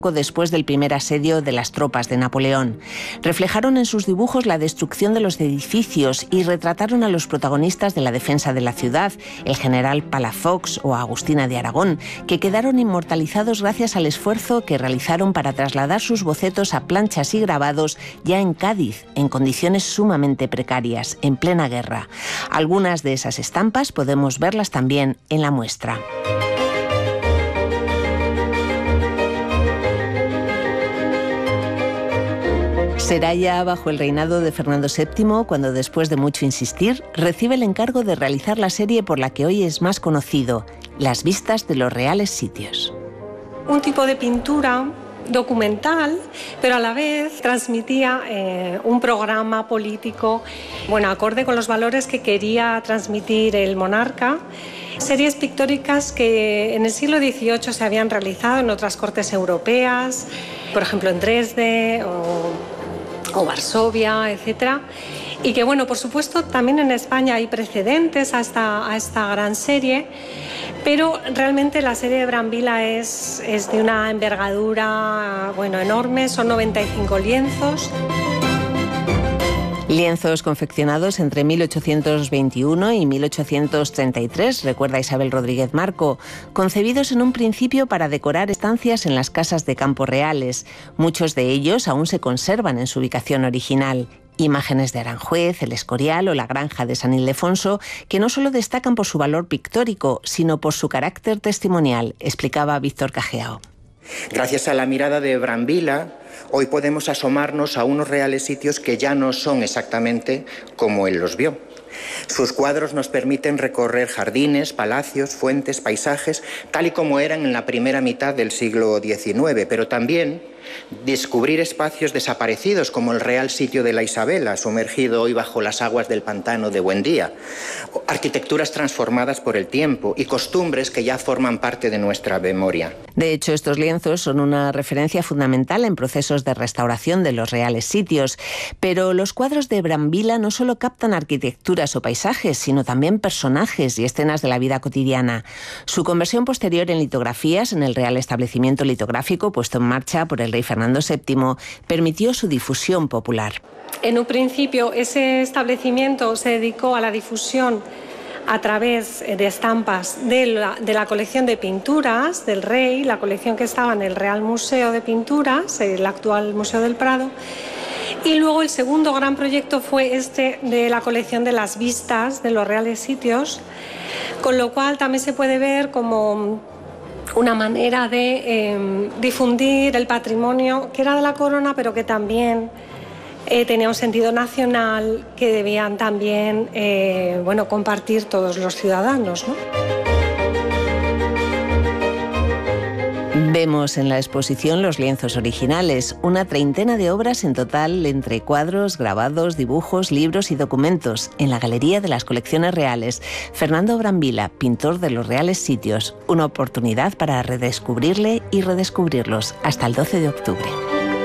después del primer asedio de las tropas de Napoleón. Reflejaron en sus dibujos la destrucción de los edificios y retrataron a los protagonistas de la defensa de la ciudad, el general Palafox o Agustina de Aragón, que quedaron inmortalizados gracias al esfuerzo que realizaron para trasladar sus bocetos a planchas y grabados ya en Cádiz, en condiciones sumamente precarias, en plena guerra. Algunas de esas estampas podemos verlas también en la muestra. Será ya bajo el reinado de Fernando VII cuando, después de mucho insistir, recibe el encargo de realizar la serie por la que hoy es más conocido, Las vistas de los reales sitios. Un tipo de pintura documental, pero a la vez transmitía un programa político, acorde con los valores que quería transmitir el monarca. Series pictóricas que en el siglo XVIII se habían realizado en otras cortes europeas, por ejemplo en Dresde o Varsovia, etcétera, y que por supuesto también en España hay precedentes a esta gran serie, pero realmente la serie de Brambilla es de una envergadura enorme, son 95 lienzos. Lienzos confeccionados entre 1821 y 1833, recuerda Isabel Rodríguez Marco, concebidos en un principio para decorar estancias en las casas de campo reales. Muchos de ellos aún se conservan en su ubicación original. Imágenes de Aranjuez, el Escorial o la granja de San Ildefonso, que no solo destacan por su valor pictórico, sino por su carácter testimonial, explicaba Víctor Cajeao. Gracias a la mirada de Brambilla, hoy podemos asomarnos a unos reales sitios que ya no son exactamente como él los vio. Sus cuadros nos permiten recorrer jardines, palacios, fuentes, paisajes, tal y como eran en la primera mitad del siglo XIX, pero también descubrir espacios desaparecidos como el Real Sitio de la Isabela, sumergido hoy bajo las aguas del pantano de Buendía, arquitecturas transformadas por el tiempo y costumbres que ya forman parte de nuestra memoria. De hecho, estos lienzos son una referencia fundamental en procesos de restauración de los reales sitios, pero los cuadros de Brambilla no solo captan arquitecturas o paisajes, sino también personajes y escenas de la vida cotidiana. Su conversión posterior en litografías en el Real Establecimiento Litográfico, puesto en marcha por el rey Fernando VII, permitió su difusión popular. En un principio, ese establecimiento se dedicó a la difusión a través de estampas de la colección de pinturas del rey, la colección que estaba en el Real Museo de Pinturas, el actual Museo del Prado. Y luego el segundo gran proyecto fue este de la colección de las vistas de los reales sitios, con lo cual también se puede ver como una manera de difundir el patrimonio que era de la corona, pero que también tenía un sentido nacional que debían también compartir todos los ciudadanos, ¿no? Vemos en la exposición los lienzos originales, una treintena de obras en total entre cuadros, grabados, dibujos, libros y documentos, en la Galería de las Colecciones Reales. Fernando Brambilla, pintor de los reales sitios, una oportunidad para redescubrirle y redescubrirlos hasta el 12 de octubre.